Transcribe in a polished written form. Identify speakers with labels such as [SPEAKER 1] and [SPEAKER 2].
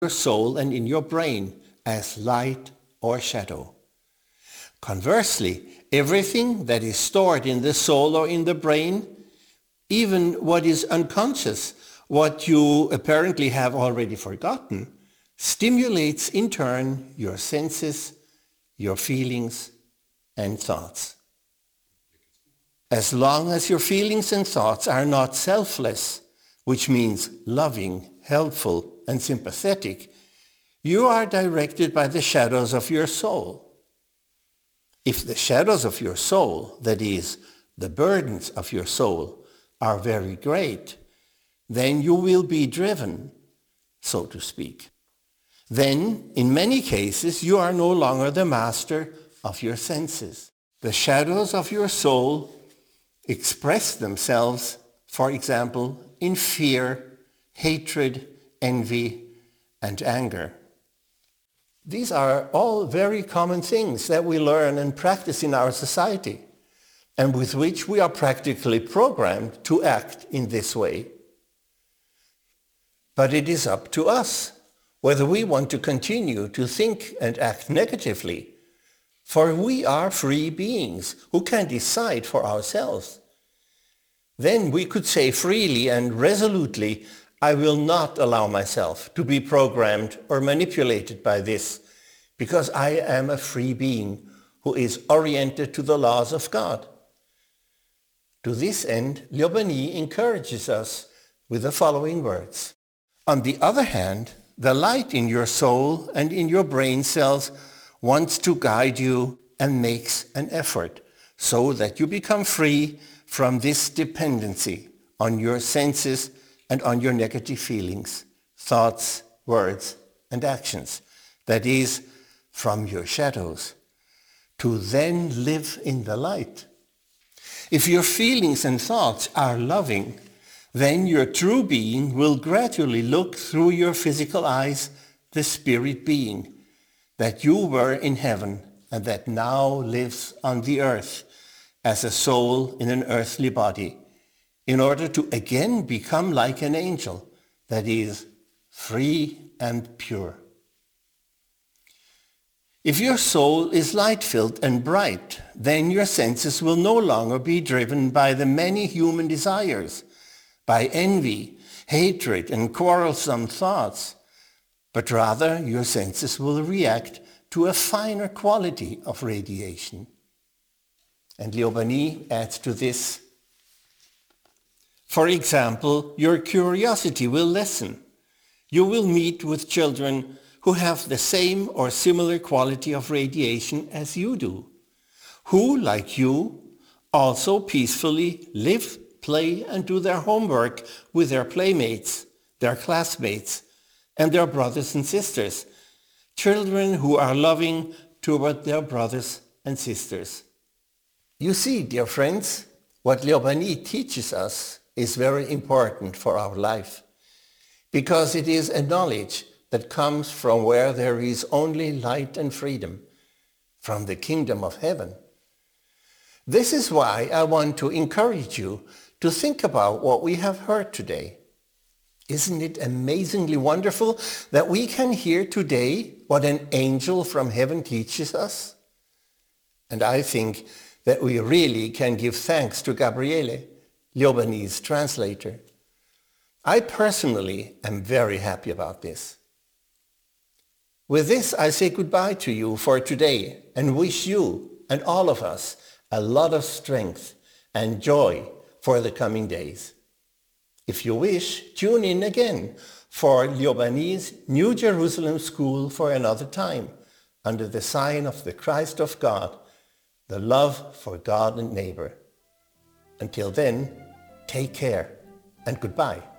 [SPEAKER 1] your soul and in your brain as light or shadow. Conversely, everything that is stored in the soul or in the brain, even what is unconscious, what you apparently have already forgotten, stimulates in turn your senses, your feelings and thoughts. As long as your feelings and thoughts are not selfless, which means loving, helpful and sympathetic, you are directed by the shadows of your soul. If the shadows of your soul, that is, the burdens of your soul, are very great, then you will be driven, so to speak. Then, in many cases, you are no longer the master of your senses. The shadows of your soul express themselves, for example, in fear, hatred, envy, and anger. These are all very common things that we learn and practice in our society, and with which we are practically programmed to act in this way. But it is up to us whether we want to continue to think and act negatively, for we are free beings who can decide for ourselves. Then we could say freely and resolutely, I will not allow myself to be programmed or manipulated by this, because I am a free being who is oriented to the laws of God. To this end, Liobani encourages us with the following words. On the other hand, the light in your soul and in your brain cells wants to guide you and makes an effort so that you become free from this dependency on your senses and on your negative feelings, thoughts, words, and actions. That is, from your shadows, to then live in the light. If your feelings and thoughts are loving, then your true being will gradually look through your physical eyes the spirit being that you were in heaven and that now lives on the earth as a soul in an earthly body, in order to again become like an angel, that is, free and pure. If your soul is light-filled and bright, then your senses will no longer be driven by the many human desires, by envy, hatred, and quarrelsome thoughts, but rather your senses will react to a finer quality of radiation. And Liobani adds to this, for example, your curiosity will lessen. You will meet with children who have the same or similar quality of radiation as you do, who, like you, also peacefully live, play, and do their homework with their playmates, their classmates, and their brothers and sisters, children who are loving toward their brothers and sisters. You see, dear friends, what Liobani teaches us is very important for our life, because it is a knowledge that comes from where there is only light and freedom, from the kingdom of heaven. This is why I want to encourage you to think about what we have heard today. Isn't it amazingly wonderful that we can hear today what an angel from heaven teaches us? And I think that we really can give thanks to Gabriele, Liobani's translator. I personally am very happy about this. With this, I say goodbye to you for today and wish you and all of us a lot of strength and joy for the coming days. If you wish, tune in again for Liobani's New Jerusalem School for another time, under the sign of the Christ of God, the love for God and neighbor. Until then, take care and goodbye.